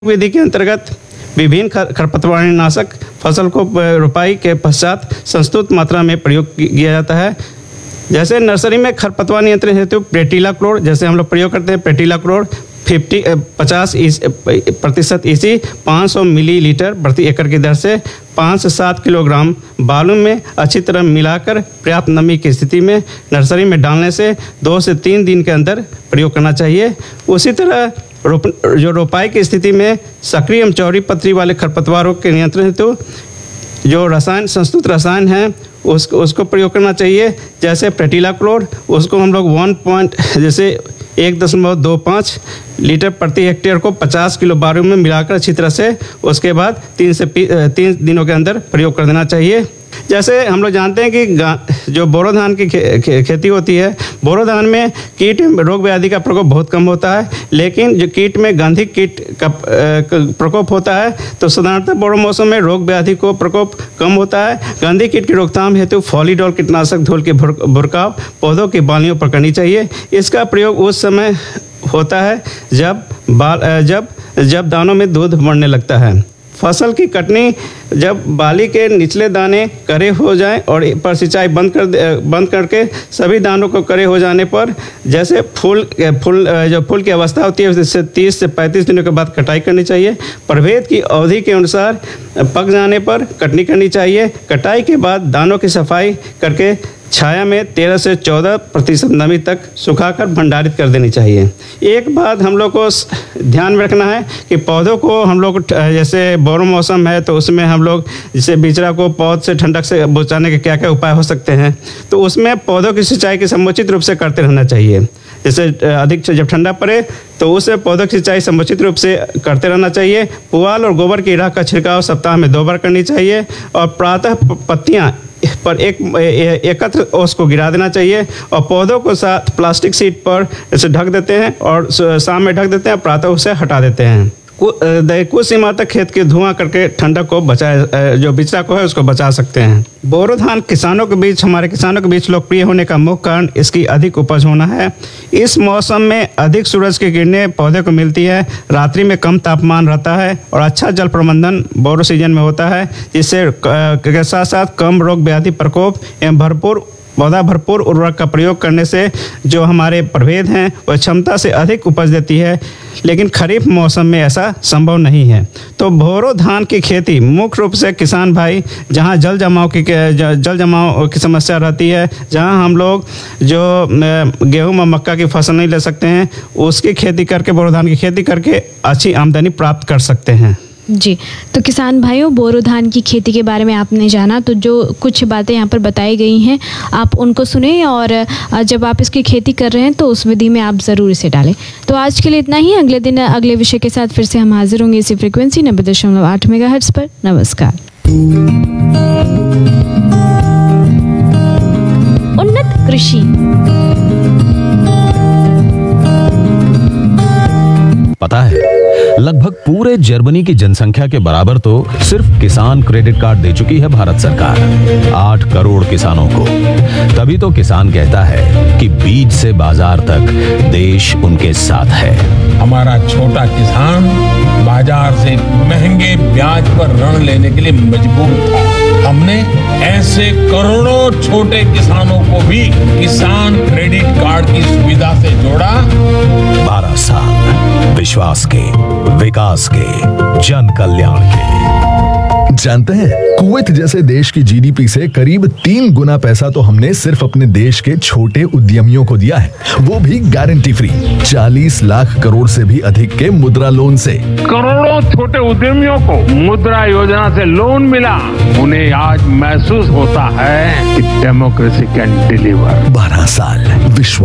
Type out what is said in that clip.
विधि के अंतर्गत विभिन्न खरपतवारनाशक फसल को रोपाई के पश्चात संस्तुत मात्रा में प्रयोग किया जाता है। जैसे नर्सरी में खरपतवार नियंत्रण हेतु प्रेटिलाक्लोर जैसे हम लोग प्रयोग करते हैं, प्रेटिलाक्लोर 50% ईसी 500 मिलीलीटर प्रति एकड़ की दर से 5 से 7 किलोग्राम बालू में अच्छी तरह मिलाकर पर्याप्त नमी की स्थिति में नर्सरी में डालने से 2 से 3 दिन के अंदर प्रयोग करना चाहिए। उसी तरह रोपाई की स्थिति में सक्रिय एवं चौड़ी पत्ती वाले खरपतवारों के नियंत्रण हेतु जो रसायन संस्तुत रसायन है उसको प्रयोग करना चाहिए। जैसे प्रेटिलाक्लोर उसको हम लोग 1.25 लीटर प्रति हेक्टेयर को 50 किलो बालू में मिलाकर अच्छी तरह से उसके बाद 3 दिनों के अंदर प्रयोग कर देना चाहिए। जैसे हम लोग जानते हैं कि जो बोरो धान की खेती होती है, बोरो धान में कीट रोग व्याधि का प्रकोप बहुत कम होता है, लेकिन जो कीट में गंधी कीट का प्रकोप होता है तो साधारणतः बोरो मौसम में रोग व्याधि को प्रकोप कम होता है। गंधी कीट की रोकथाम हेतु फॉलीडॉल कीटनाशक धूल के भुरकाव पौधों की बालियों पर करनी चाहिए। इसका प्रयोग उस समय होता है जब दानों में दूध बढ़ने लगता है। फसल की कटनी जब बाली के निचले दाने करे हो जाएं और पर सिंचाई बंद करके सभी दानों को करे हो जाने पर जैसे फूल की अवस्था होती है उससे 30 से 35 दिनों के बाद कटाई करनी चाहिए। प्रभेद की अवधि के अनुसार पक जाने पर कटनी करनी चाहिए। कटाई के बाद दानों की सफाई करके छाया में 13 से 14% नमी तक सुखाकर भंडारित कर देनी चाहिए। एक बात हम लोग को ध्यान में रखना है कि पौधों को हम लोग जैसे बोरो मौसम है तो उसमें हम लोग जैसे बिचड़ा को पौध से ठंडक से बचाने के क्या क्या उपाय हो सकते हैं, तो उसमें पौधों की सिंचाई की समुचित रूप से करते रहना चाहिए। जैसे अधिक जब ठंडा पड़े तो उस पौधों की सिंचाई समुचित रूप से करते रहना चाहिए। पुआल और गोबर की राख का छिड़काव सप्ताह में 2 बार करनी चाहिए और प्रातः पत्तियां पर एकत्र ओस को गिरा देना चाहिए और पौधों को साथ प्लास्टिक शीट पर इसे ढक देते हैं और शाम में ढक देते हैं, प्रातः उसे हटा देते हैं। कुछ सीमा तक खेत के धुआं करके ठंडक को जो बिचड़ा को है उसको बचा सकते हैं। बोरो धान हमारे किसानों के बीच लोकप्रिय होने का मुख्य कारण इसकी अधिक उपज होना है। इस मौसम में अधिक सूरज की किरणें पौधे को मिलती है, रात्रि में कम तापमान रहता है और अच्छा जल प्रबंधन बोरो सीजन में होता है, जिससे के साथ साथ कम रोग व्याधि प्रकोप एवं भरपूर उर्वरक का प्रयोग करने से जो हमारे प्रभेद हैं वह क्षमता से अधिक उपज देती है, लेकिन खरीफ मौसम में ऐसा संभव नहीं है। तो बोरो धान की खेती मुख्य रूप से किसान भाई जहां जल जमाव की समस्या रहती है, जहां हम लोग जो गेहूं व मक्का की फसल नहीं ले सकते हैं, उसकी खेती करके बोरो धान की खेती करके अच्छी आमदनी प्राप्त कर सकते हैं। जी, तो किसान भाइयों, बोरो धान की खेती के बारे में आपने जाना, तो जो कुछ बातें यहाँ पर बताई गई हैं आप उनको सुने और जब आप इसकी खेती कर रहे हैं तो उस विधि में आप ज़रूर इसे डालें। तो आज के लिए इतना ही। अगले दिन अगले विषय के साथ फिर से हम हाजिर होंगे इसी फ्रिक्वेंसी 90.8 मेगाहर्ट्ज़ पर। नमस्कार। उन्नत कृषि। पता है, लगभग पूरे जर्मनी की जनसंख्या के बराबर तो सिर्फ किसान क्रेडिट कार्ड दे चुकी है भारत सरकार 8 करोड़ किसानों को। तभी तो किसान कहता है कि बीज से बाजार तक देश उनके साथ है। हमारा छोटा किसान बाजार से महंगे ब्याज पर ऋण लेने के लिए मजबूर था। हमने ऐसे करोड़ों छोटे किसानों को भी किसान क्रेडिट कार्ड की सुविधा से जोड़ा। 12 साल विश्वास के, विकास के, जन कल्याण के। जानते हैं, कुवैत जैसे देश की जीडीपी से करीब 3 गुना पैसा तो हमने सिर्फ अपने देश के छोटे उद्यमियों को दिया है, वो भी गारंटी फ्री। 40 लाख करोड़ से भी अधिक के मुद्रा लोन से करोड़ों छोटे उद्यमियों को मुद्रा योजना से लोन मिला। उन्हें आज महसूस होता है कि डेमोक्रेसी कैन डिलीवर। 12 साल विश्वास